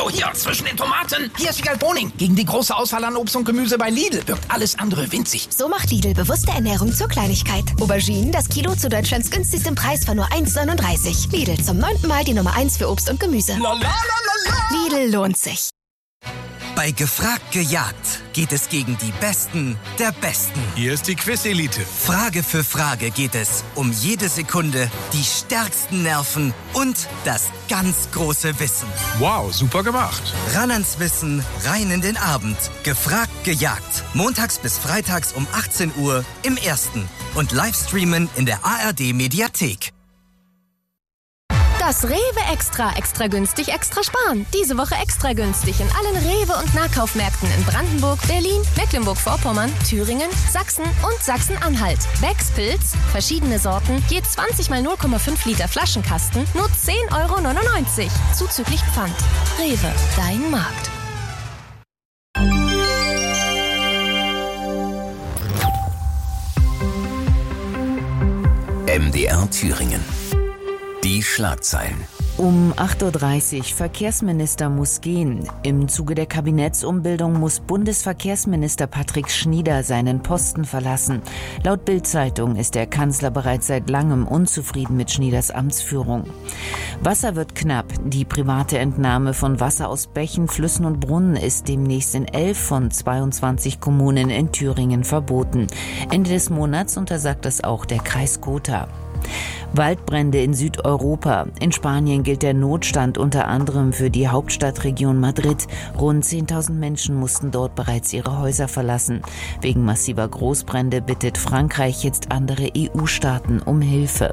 Oh, hier, zwischen den Tomaten. Hier ist Wiegald Boning. Gegen die große Auswahl an Obst und Gemüse bei Lidl wirkt alles andere winzig. So macht Lidl bewusste Ernährung zur Kleinigkeit. Auberginen, das Kilo zu Deutschlands günstigstem Preis von nur 1,39. Lidl, zum 9. Mal die Nummer 1 für Obst und Gemüse. Lidl lohnt sich. Bei Gefragt gejagt geht es gegen die Besten der Besten. Hier ist die Quiz-Elite. Frage für Frage geht es um jede Sekunde, die stärksten Nerven und das ganz große Wissen. Wow, super gemacht. Ran ans Wissen, rein in den Abend. Gefragt gejagt. Montags bis freitags um 18 Uhr im Ersten. Und Livestreamen in der ARD-Mediathek. Das Rewe Extra günstig, extra sparen. Diese Woche extra günstig in allen Rewe- und Nahkaufmärkten in Brandenburg, Berlin, Mecklenburg-Vorpommern, Thüringen, Sachsen und Sachsen-Anhalt. Becks Pilz, verschiedene Sorten, je 20 mal 0,5 Liter Flaschenkasten, nur 10,99 €. Zuzüglich Pfand. Rewe, dein Markt. MDR Thüringen. Die Schlagzeilen. Um 8:30 Uhr, Verkehrsminister muss gehen. Im Zuge der Kabinettsumbildung muss Bundesverkehrsminister Patrick Schnieder seinen Posten verlassen. Laut Bild-Zeitung ist der Kanzler bereits seit langem unzufrieden mit Schnieders Amtsführung. Wasser wird knapp. Die private Entnahme von Wasser aus Bächen, Flüssen und Brunnen ist demnächst in 11 von 22 Kommunen in Thüringen verboten. Ende des Monats untersagt das auch der Kreis Gotha. Waldbrände in Südeuropa. In Spanien gilt der Notstand unter anderem für die Hauptstadtregion Madrid. Rund 10.000 Menschen mussten dort bereits ihre Häuser verlassen. Wegen massiver Großbrände bittet Frankreich jetzt andere EU-Staaten um Hilfe.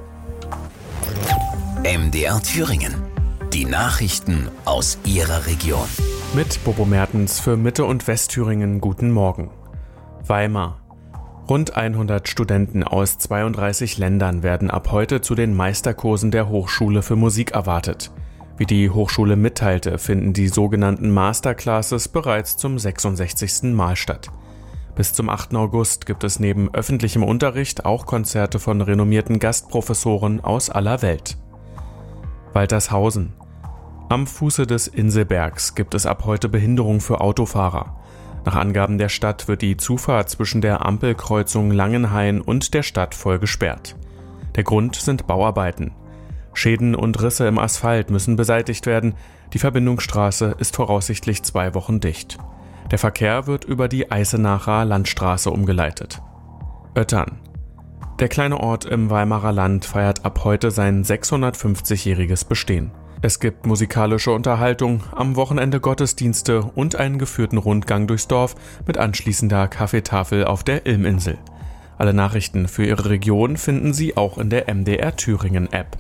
MDR Thüringen. Die Nachrichten aus Ihrer Region. Mit Bobo Mertens für Mitte- und Westthüringen guten Morgen. Weimar. Rund 100 Studenten aus 32 Ländern werden ab heute zu den Meisterkursen der Hochschule für Musik erwartet. Wie die Hochschule mitteilte, finden die sogenannten Masterclasses bereits zum 66. Mal statt. Bis zum 8. August gibt es neben öffentlichem Unterricht auch Konzerte von renommierten Gastprofessoren aus aller Welt. Waltershausen. Am Fuße des Inselbergs gibt es ab heute Behinderung für Autofahrer. Nach Angaben der Stadt wird die Zufahrt zwischen der Ampelkreuzung Langenhain und der Stadt voll gesperrt. Der Grund sind Bauarbeiten. Schäden und Risse im Asphalt müssen beseitigt werden. Die Verbindungsstraße ist voraussichtlich 2 Wochen dicht. Der Verkehr wird über die Eisenacher Landstraße umgeleitet. Oettern. Der kleine Ort im Weimarer Land feiert ab heute sein 650-jähriges Bestehen. Es gibt musikalische Unterhaltung, am Wochenende Gottesdienste und einen geführten Rundgang durchs Dorf mit anschließender Kaffeetafel auf der Ilminsel. Alle Nachrichten für Ihre Region finden Sie auch in der MDR Thüringen App.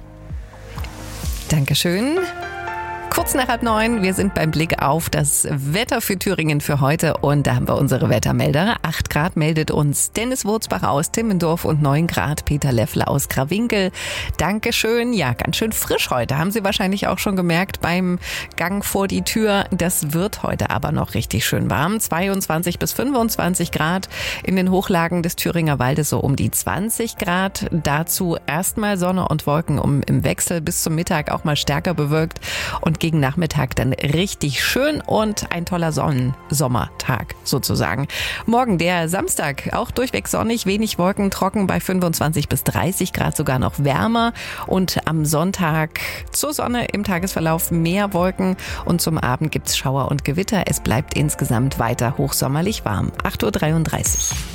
Dankeschön. Kurz nach 8:30, wir sind beim Blick auf das Wetter für Thüringen für heute und da haben wir unsere Wettermelder. 8 Grad meldet uns Dennis Wurzbach aus Timmendorf und 9 Grad Peter Leffler aus Krawinkel. Dankeschön. Ja, ganz schön frisch heute. Haben Sie wahrscheinlich auch schon gemerkt beim Gang vor die Tür. Das wird heute aber noch richtig schön warm. 22 bis 25 Grad in den Hochlagen des Thüringer Waldes, so um die 20 Grad. Dazu erstmal Sonne und Wolken im Wechsel bis zum Mittag auch mal stärker bewölkt und gegen Nachmittag dann richtig schön und ein toller Sommertag sozusagen. Morgen der Samstag, auch durchweg sonnig, wenig Wolken, trocken bei 25 bis 30 Grad, sogar noch wärmer. Und am Sonntag zur Sonne im Tagesverlauf mehr Wolken und zum Abend gibt's Schauer und Gewitter. Es bleibt insgesamt weiter hochsommerlich warm. 8:33 Uhr.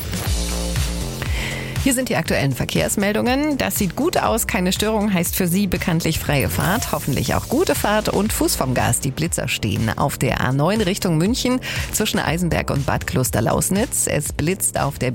Hier sind die aktuellen Verkehrsmeldungen. Das sieht gut aus. Keine Störung heißt für Sie bekanntlich freie Fahrt. Hoffentlich auch gute Fahrt und Fuß vom Gas. Die Blitzer stehen auf der A9 Richtung München zwischen Eisenberg und Bad Klosterlausnitz. Es blitzt auf der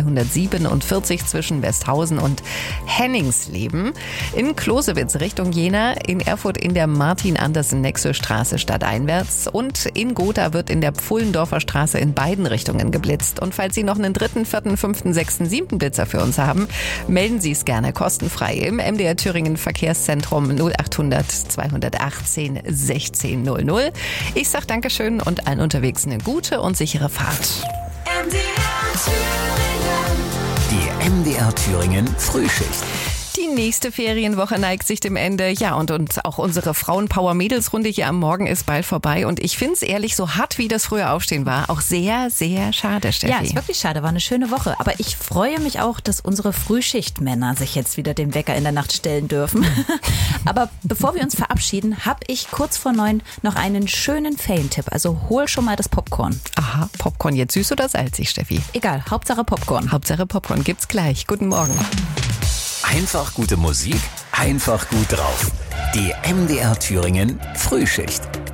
B247 zwischen Westhausen und Henningsleben. In Klosewitz Richtung Jena. In Erfurt in der Martin-Andersen-Nexel-Straße stadteinwärts. Und in Gotha wird in der Pfullendorfer Straße in beiden Richtungen geblitzt. Und falls Sie noch einen 3., 4., 5., 6., 7. Blitzer für uns haben, melden Sie es gerne kostenfrei im MDR Thüringen Verkehrszentrum 0800 218 1600. Ich sag Dankeschön und allen unterwegs eine gute und sichere Fahrt. Die MDR Thüringen Frühschicht. Die nächste Ferienwoche neigt sich dem Ende. Ja, und auch unsere Frauenpower-Mädelsrunde hier am Morgen ist bald vorbei. Und ich finde es ehrlich, so hart wie das früher Aufstehen war, auch sehr, sehr schade, Steffi. Ja, ist wirklich schade. War eine schöne Woche. Aber ich freue mich auch, dass unsere Frühschichtmänner sich jetzt wieder den Wecker in der Nacht stellen dürfen. Aber bevor wir uns verabschieden, habe ich kurz vor 9 noch einen schönen Ferientipp. Also hol schon mal das Popcorn. Aha, Popcorn jetzt süß oder salzig, Steffi? Egal, Hauptsache Popcorn. Hauptsache Popcorn gibt's gleich. Guten Morgen. Einfach gute Musik, einfach gut drauf. Die MDR Thüringen Frühschicht.